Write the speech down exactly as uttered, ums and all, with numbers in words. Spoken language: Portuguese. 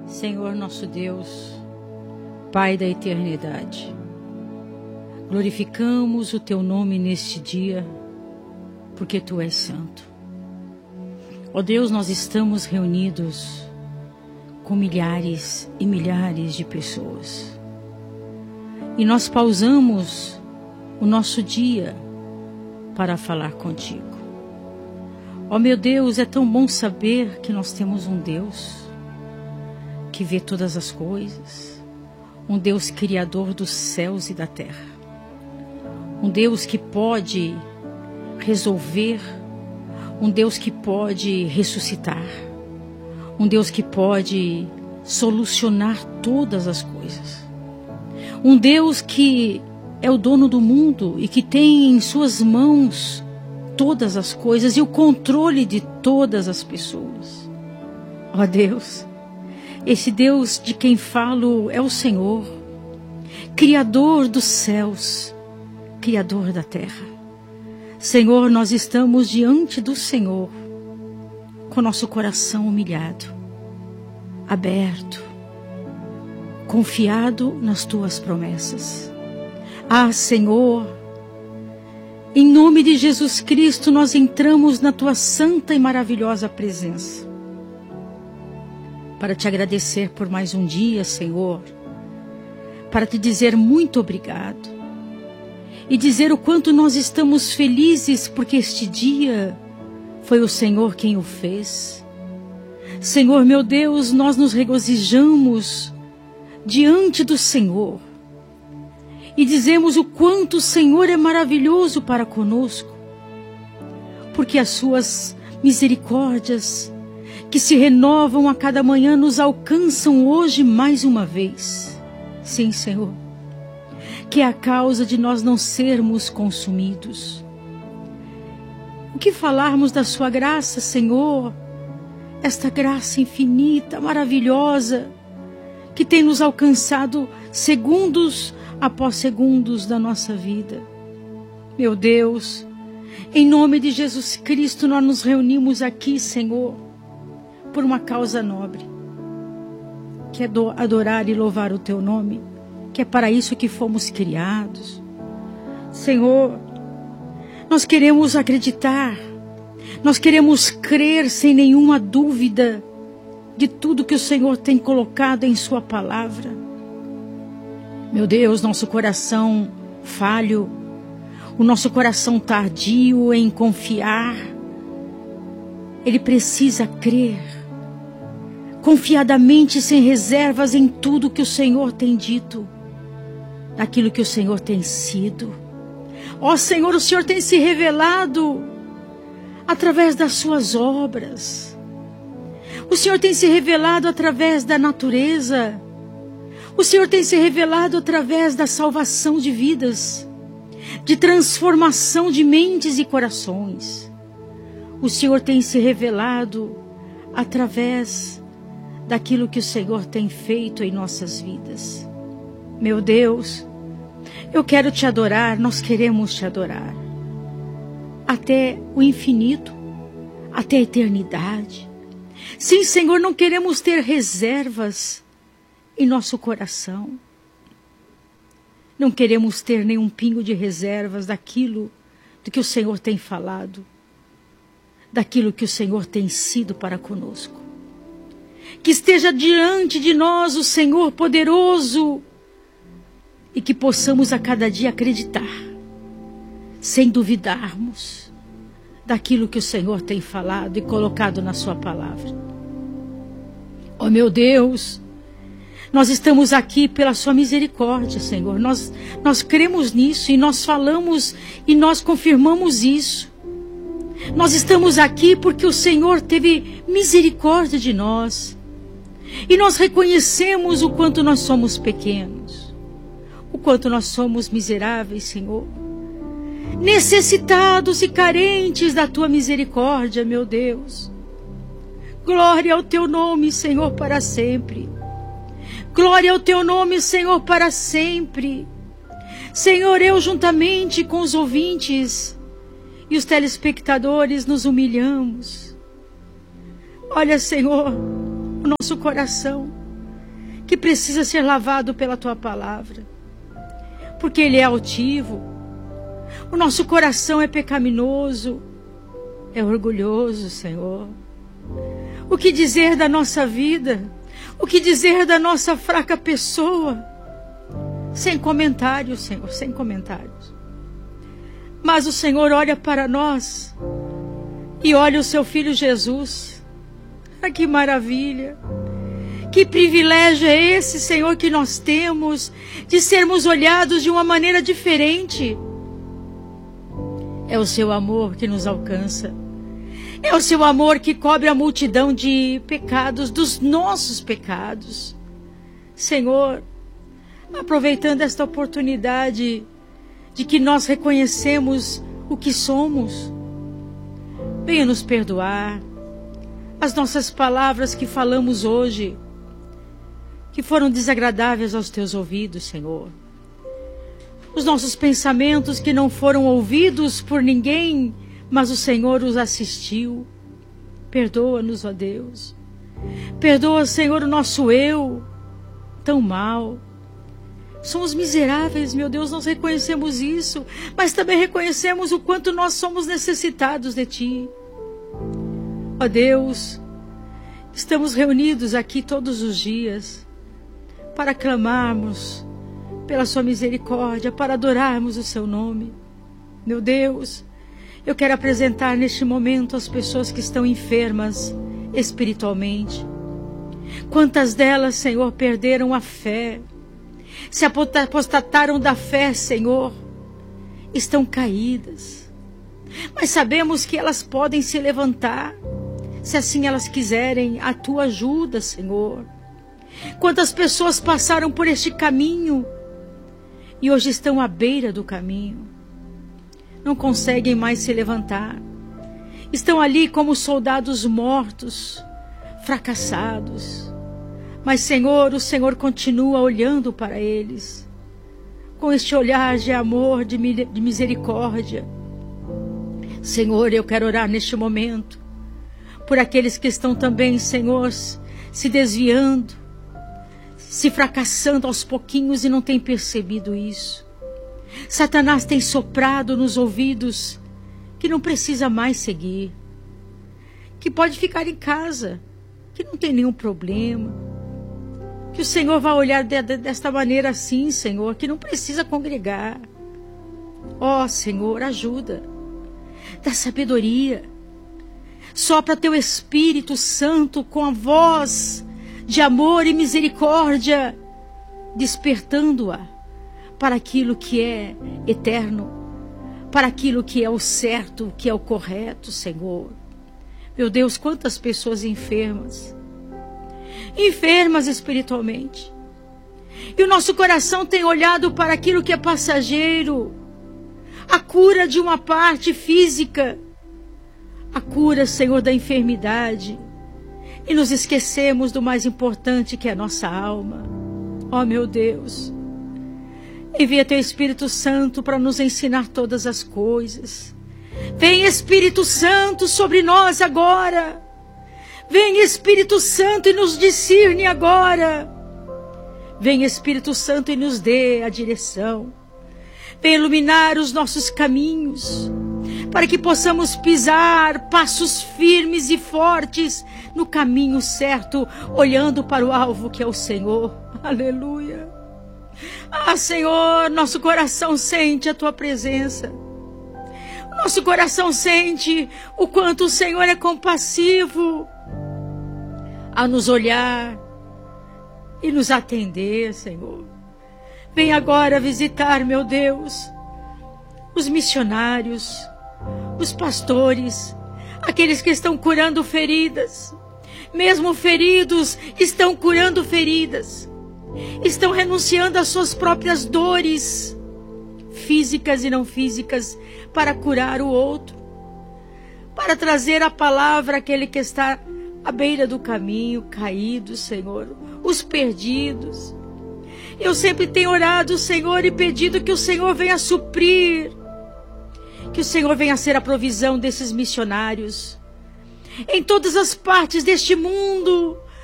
Senhor nosso Deus, Pai da eternidade, glorificamos o Teu nome neste dia, porque Tu és santo. Ó Deus, nós estamos reunidos com milhares e milhares de pessoas. E nós pausamos o nosso dia para falar contigo. Ó meu Deus, é tão bom saber que nós temos um Deus que vê todas as coisas, um Deus criador dos céus e da terra, um Deus que pode resolver, um Deus que pode ressuscitar, um Deus que pode solucionar todas as coisas, um Deus que é o dono do mundo e que tem em suas mãos todas as coisas e o controle de todas as pessoas. Ó Deus, esse Deus de quem falo é o Senhor, Criador dos céus, Criador da terra. Senhor, nós estamos diante do Senhor, com nosso coração humilhado, aberto, confiado nas Tuas promessas. Ah, Senhor, em nome de Jesus Cristo, nós entramos na Tua santa e maravilhosa presença, para Te agradecer por mais um dia, Senhor, para Te dizer muito obrigado, e dizer o quanto nós estamos felizes, porque este dia foi o Senhor quem o fez. Senhor, meu Deus, nós nos regozijamos diante do Senhor, e dizemos o quanto o Senhor é maravilhoso para conosco, porque as Suas misericórdias, que se renovam a cada manhã, nos alcançam hoje mais uma vez. Sim, Senhor, que é a causa de nós não sermos consumidos. O que falarmos da Sua graça, Senhor? Esta graça infinita, maravilhosa, que tem nos alcançado segundos após segundos da nossa vida. Meu Deus, em nome de Jesus Cristo, nós nos reunimos aqui, Senhor, por uma causa nobre, que é adorar e louvar o Teu nome, que é para isso que fomos criados. Senhor, nós queremos acreditar, nós queremos crer sem nenhuma dúvida de tudo que o Senhor tem colocado em Sua palavra. Meu Deus, nosso coração falho, o nosso coração tardio em confiar, ele precisa crer confiadamente, sem reservas, em tudo que o Senhor tem dito, naquilo que o Senhor tem sido. Ó Senhor, o Senhor tem se revelado através das Suas obras. O Senhor tem se revelado através da natureza. O Senhor tem se revelado através da salvação de vidas, de transformação de mentes e corações. O Senhor tem se revelado através daquilo que o Senhor tem feito em nossas vidas. Meu Deus, eu quero Te adorar, nós queremos Te adorar, até o infinito, até a eternidade. Sim, Senhor, não queremos ter reservas em nosso coração. Não queremos ter nenhum pingo de reservas daquilo do que o Senhor tem falado, daquilo que o Senhor tem sido para conosco. Que esteja diante de nós o Senhor poderoso e que possamos a cada dia acreditar, sem duvidarmos, daquilo que o Senhor tem falado e colocado na Sua palavra. Ó meu Deus, nós estamos aqui pela Sua misericórdia, Senhor. Nós, nós cremos nisso e nós falamos e nós confirmamos isso. Nós estamos aqui porque o Senhor teve misericórdia de nós. E nós reconhecemos o quanto nós somos pequenos, o quanto nós somos miseráveis, Senhor, necessitados e carentes da Tua misericórdia, meu Deus. Glória ao Teu nome, Senhor, para sempre. Glória ao Teu nome, Senhor, para sempre. Senhor, eu juntamente com os ouvintes e os telespectadores nos humilhamos. Olha, Senhor, o nosso coração que precisa ser lavado pela tua palavra, porque ele é altivo. O nosso coração é pecaminoso, é orgulhoso, Senhor. O que dizer da nossa vida? O que dizer da nossa fraca pessoa? Sem comentários, Senhor, sem comentários. Mas o Senhor olha para nós e olha o seu Filho Jesus. Ah, que maravilha! Que privilégio é esse, Senhor, que nós temos de sermos olhados de uma maneira diferente. É o seu amor que nos alcança. É o seu amor que cobre a multidão de pecados, dos nossos pecados. Senhor, aproveitando esta oportunidade de que nós reconhecemos o que somos, venha nos perdoar as nossas palavras que falamos hoje, que foram desagradáveis aos teus ouvidos, Senhor. Os nossos pensamentos que não foram ouvidos por ninguém, mas o Senhor os assistiu. Perdoa-nos, ó Deus. Perdoa, Senhor, o nosso eu, tão mal. Somos miseráveis, meu Deus, nós reconhecemos isso, mas também reconhecemos o quanto nós somos necessitados de Ti. Ó Deus, estamos reunidos aqui todos os dias para clamarmos pela Sua misericórdia, para adorarmos o Seu nome. Meu Deus, eu quero apresentar neste momento as pessoas que estão enfermas espiritualmente. Quantas delas, Senhor, perderam a fé, se apostataram da fé, Senhor, estão caídas. Mas sabemos que elas podem se levantar, se assim elas quiserem, a Tua ajuda, Senhor. Quantas pessoas passaram por este caminho e hoje estão à beira do caminho. Não conseguem mais se levantar. Estão ali como soldados mortos, fracassados. Mas, Senhor, o Senhor continua olhando para eles, com este olhar de amor, de misericórdia. Senhor, eu quero orar neste momento por aqueles que estão também, Senhor, se desviando, se fracassando aos pouquinhos e não têm percebido isso. Satanás tem soprado nos ouvidos que não precisa mais seguir, que pode ficar em casa, que não tem nenhum problema, que o Senhor vai olhar de, de, desta maneira assim, Senhor, que não precisa congregar. Ó, Senhor, ajuda, dá sabedoria, sopra Teu Espírito Santo com a voz de amor e misericórdia, despertando-a para aquilo que é eterno, para aquilo que é o certo, que é o correto, Senhor. Meu Deus, quantas pessoas enfermas, enfermas espiritualmente. E o nosso coração tem olhado para aquilo que é passageiro, a cura de uma parte física, a cura, Senhor, da enfermidade. E nos esquecemos do mais importante, que é a nossa alma. Ó, meu Deus, envia Teu Espírito Santo para nos ensinar todas as coisas. Vem, Espírito Santo, sobre nós agora. Vem, Espírito Santo, e nos discerne agora. Vem, Espírito Santo, e nos dê a direção. Vem iluminar os nossos caminhos, para que possamos pisar passos firmes e fortes no caminho certo, olhando para o alvo que é o Senhor. Aleluia. Ah, Senhor, nosso coração sente a Tua presença. Nosso coração sente o quanto o Senhor é compassivo a nos olhar e nos atender, Senhor. Vem agora visitar, meu Deus, os missionários, os pastores, aqueles que estão curando feridas. Mesmo feridos, estão curando feridas. Estão renunciando às suas próprias dores, físicas e não físicas, para curar o outro, para trazer a palavra àquele que está à beira do caminho, caído, Senhor, os perdidos. Eu sempre tenho orado, Senhor, e pedido que o Senhor venha suprir, que o Senhor venha ser a provisão desses missionários, em todas as partes deste mundo,